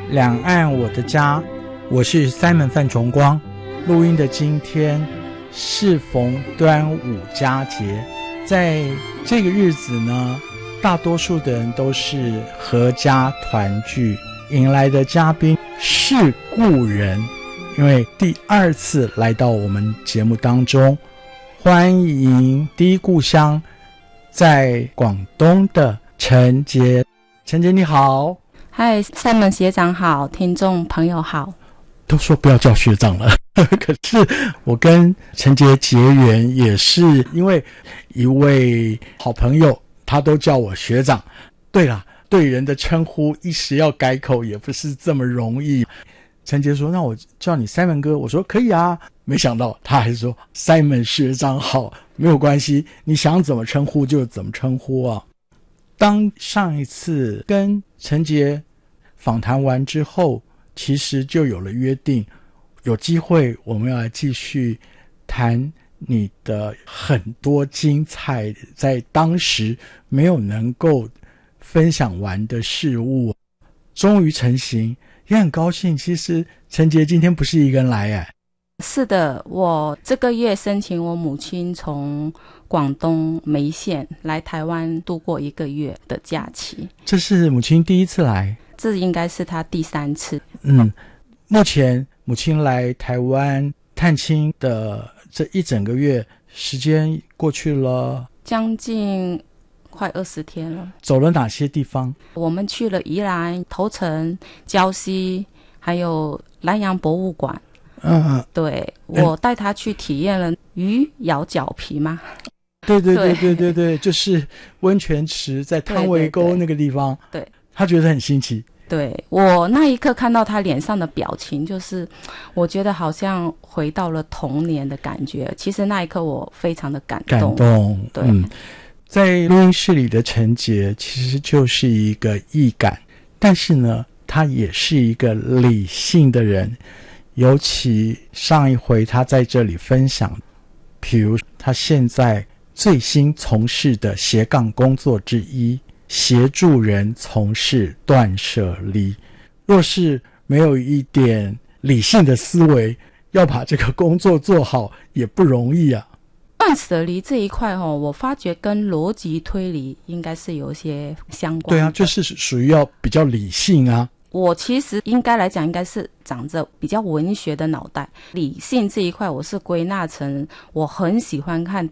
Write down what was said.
两岸我的家，我是 Simon 范崇光。录音的今天适逢端午佳节，在这个日子呢，大多数的人都是合家团聚，迎来的嘉宾是故人，因为第二次来到我们节目当中，欢迎第一故乡在广东的陈杰。陈杰你好。 嗨，Simon学长好，听众朋友好。 都说不要叫学长了可是我跟陈杰结缘也是因为一位好朋友，他都叫我学长。对啦，对人的称呼一时要改口也不是这么容易。陈杰说那我叫你 Simon 哥，我说可以啊，没想到他还说 Simon 学长好，没有关系，你想怎么称呼就怎么称呼啊。当上一次跟陈杰访谈完之后，其实就有了约定，有机会我们要来继续谈你的很多精彩在当时没有能够分享完的事物，终于成型，也很高兴。其实陈杰今天不是一个人来哎。 是的，我这个月申请我母亲从广东梅县来台湾度过1个月的假期。 这是母亲第一次来？ 这应该是她第3次。 目前母亲来台湾探亲的这一整个月时间过去了将近快20天了。 走了哪些地方？ 我们去了宜兰、头城、礁溪，还有南洋博物馆。对，我带他去体验了鱼咬脚皮吗？ 对，就是温泉池在汤围沟那个地方。 对， 他觉得很新奇。 对，我那一刻看到他脸上的表情，就是我觉得好像回到了童年的感觉。其实那一刻我非常的感动。对， 在录音室里的陈杰其实就是一个易感，但是呢，他也是一个理性的人。尤其上一回他在这里分享，比如他现在最新从事的斜杠工作之一，协助人从事断舍离。若是没有一点理性的思维，要把这个工作做好也不容易啊。 断舍离这一块我发觉跟逻辑推理应该是有一些相关的。 对啊，就是属于要比较理性啊。 我其实应该来讲应该是长着比较文学的脑袋，理性这一块我是归纳成我很喜欢看